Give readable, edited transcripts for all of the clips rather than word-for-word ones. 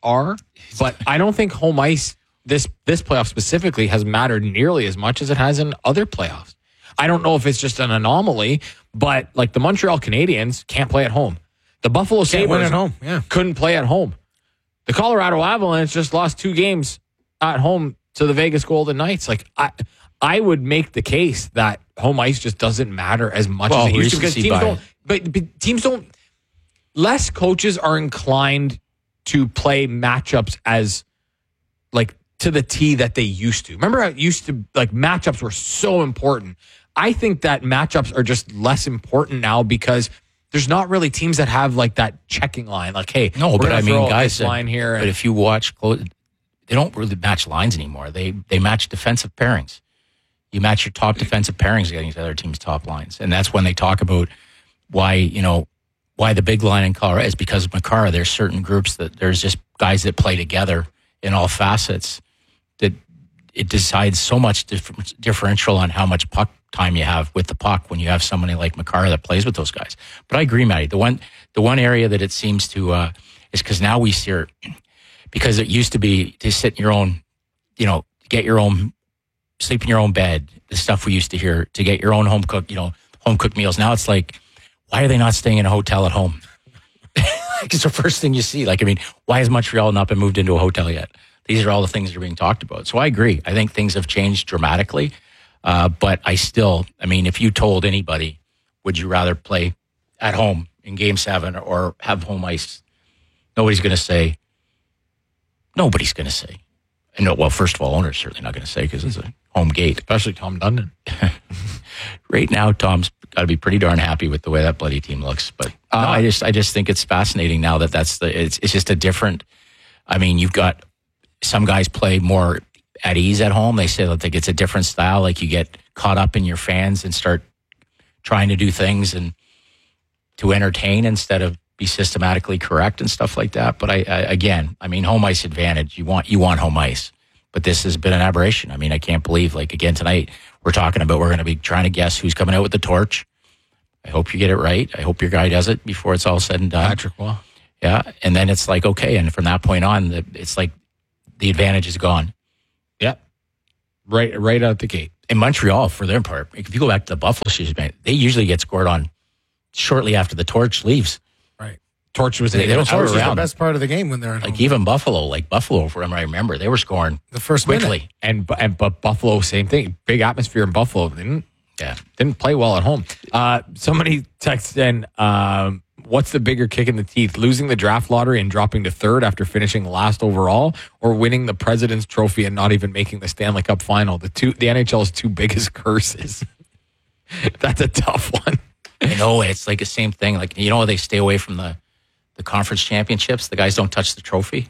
are, but I don't think home ice this playoff specifically has mattered nearly as much as it has in other playoffs. I don't know if it's just an anomaly, but like the Montreal Canadiens can't play at home. The Buffalo Sabres at home. Couldn't play at home. The Colorado Avalanche just lost 2 games at home to the Vegas Golden Knights. Like I would make the case that home ice just doesn't matter as much as it used to, because teams don't. But teams don't. Less coaches are inclined to play matchups as like to the T that they used to. Remember how it used to, like, matchups were so important. I think that matchups are just less important now because there's not really teams that have like that checking line. Like, hey, no, but I mean, guys, line here. But if you watch, they don't really match lines anymore. They match defensive pairings. You match your top defensive pairings against the other team's top lines, and that's when they talk about why the big line in Colorado is because of Makar. There's certain groups that there's just guys that play together in all facets that it decides so much differential on how much puck time you have with the puck when you have somebody like Makar that plays with those guys. But I agree, Matty. The one area that it seems to is because now we see it, because it used to be to sit in your own, get your own, sleep in your own bed. The stuff we used to hear, to get your own home cooked meals. Now it's like, why are they not staying in a hotel at home? It's the first thing you see. Like, I mean, why has Montreal not been moved into a hotel yet? These are all the things that are being talked about. So I agree. I think things have changed dramatically. But if you told anybody, would you rather play at home in Game 7 or have home ice? Nobody's going to say. And no, well, first of all, owner's certainly not going to say because it's a home gate. Especially Tom Dundon. Right now, Tom's got to be pretty darn happy with the way that bloody team looks. But I just think it's fascinating now that it's just a different. I mean, you've got some guys play more at ease at home. They say that it's a different style. Like, you get caught up in your fans and start trying to do things and to entertain instead of be systematically correct and stuff like that. But home ice advantage. You want home ice. But this has been an aberration. I mean, I can't believe, like, again tonight we're going to be trying to guess who's coming out with the torch. I hope you get it right. I hope your guy does it before it's all said and done. Patrick Waugh. Yeah, and then it's like, okay, and from that point on, it's like the advantage is gone. Yep. Right out the gate. In Montreal, for their part, if you go back to the Buffalo series, they usually get scored on shortly after the torch leaves. Right. Torch was the best part of the game when they're at home. Like, even Buffalo, from what I remember, they were scoring the first quickly. Minute. But Buffalo, same thing. Big atmosphere in Buffalo. Didn't play well at home. Somebody texted in, what's the bigger kick in the teeth? Losing the draft lottery and dropping to third after finishing last overall, or winning the President's Trophy and not even making the Stanley Cup final? The NHL's 2 biggest curses. That's a tough one. I know, it's like the same thing. Like, they stay away from the conference championships. The guys don't touch the trophy.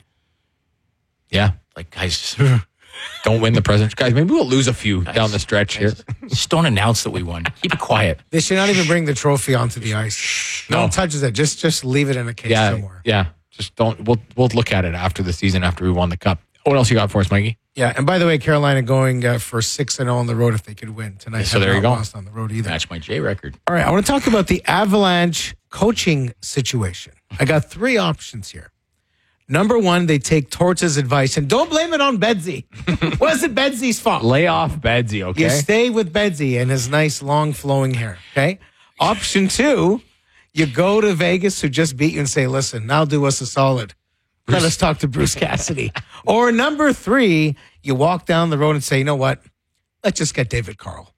Yeah. Like, guys just don't win the President's. Guys, maybe we'll lose a few down the stretch here. Just don't announce that we won. Keep it quiet. They should not even bring the trophy onto the ice. No one touches it. Just leave it in a case somewhere. Yeah. Just don't. We'll look at it after the season, after we won the cup. What else you got for us, Mikey? Yeah, and by the way, Carolina going for 6-0 on the road if they could win tonight. So there you go. Lost on the road either. Match my J record. All right, I want to talk about the Avalanche coaching situation. I got 3 options here. Number 1, they take Torts' advice, and don't blame it on Bedsy. Wasn't Bedsy's fault. Lay off Bedsy, okay? You stay with Bedsy and his nice long flowing hair, okay? Option 2, you go to Vegas, who just beat you, and say, listen, now do us a solid. Let us talk to Bruce Cassidy. Or number 3, you walk down the road and say, you know what? Let's just get David Carl.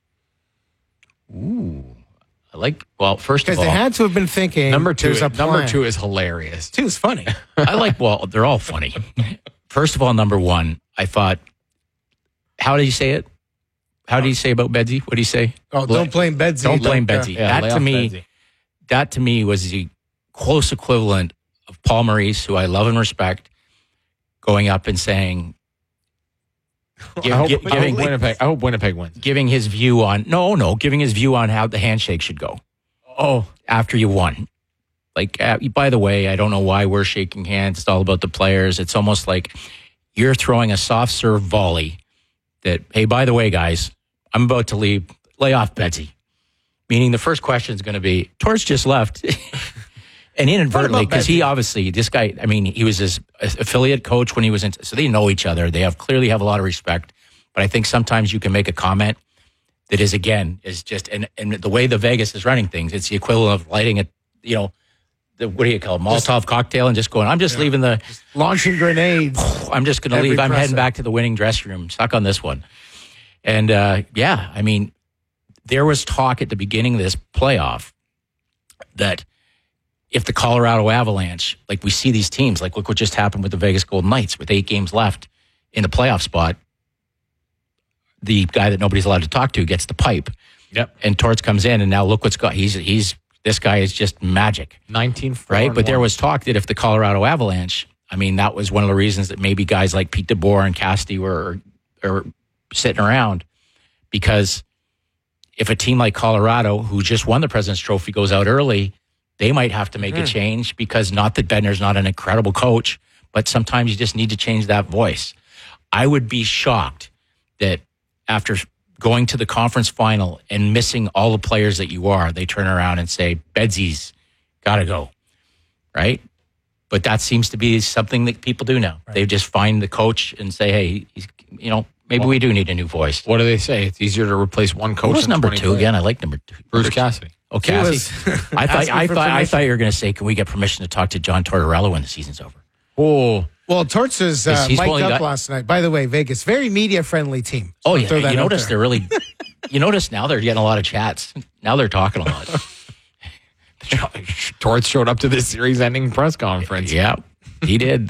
Ooh. First of all, because they had to have been thinking. Number 2 is hilarious. 2 is funny. They're all funny. First of all, number 1, I thought, how did you say it? How do you say about Bedsy? What do you say? Oh, don't blame Bedsy. Don't blame Bedsy. That to me was the close equivalent of Paul Maurice, who I love and respect, going up and saying, I hope Winnipeg wins. Giving his view on how the handshake should go. Oh, after you won. Like, by the way, I don't know why we're shaking hands. It's all about the players. It's almost like you're throwing a soft serve volley that, hey, by the way, guys, I'm about to leave. Lay off Bedsy. Meaning the first question is going to be, Torch just left. And inadvertently, What about because he Bedsy? obviously, this guy, I mean, he was his affiliate coach when he was in, so they know each other. They clearly have a lot of respect. But I think sometimes you can make a comment that is just, and the way the Vegas is running things, it's the equivalent of lighting what do you call it, Molotov cocktail and just going, I'm just leaving Launching grenades. I'm just going to Every leave. I'm presser. heading back to the winning dressing room. Stuck on this one. And I mean, there was talk at the beginning of this playoff that if the Colorado Avalanche, like we see these teams, like look what just happened with the Vegas Golden Knights with 8 games left in the playoff spot, the guy that nobody's allowed to talk to gets the pipe. Yep. And Torts comes in, and now look what's got. This guy is just magic. 19 Right? But there was talk that if the Colorado Avalanche, I mean, that was one of the reasons that maybe guys like Pete DeBoer and Cassidy were sitting around, because if a team like Colorado, who just won the President's Trophy, goes out early, they might have to make a change, because not that Bednar's not an incredible coach, but sometimes you just need to change that voice. I would be shocked that after going to the conference final and missing all the players that you are, they turn around and say, Bedsy's got to go, right? But that seems to be something that people do now. Right. They just find the coach and say, hey, maybe we do need a new voice. What do they say? It's easier to replace one coach. Who was than number 20 2 again? I like number 2. Bruce Cassidy. Oh, Cassidy. I thought you were going to say, can we get permission to talk to John Tortorella when the season's over? Oh, Well, Torts is He's mic'd only up got- last night. By the way, Vegas, very media-friendly team. Oh, So yeah. throw that You out notice there. they're really, you notice now they're getting a lot of chats. Now they're talking a lot. Torts showed up to this series-ending press conference. Yeah, he did.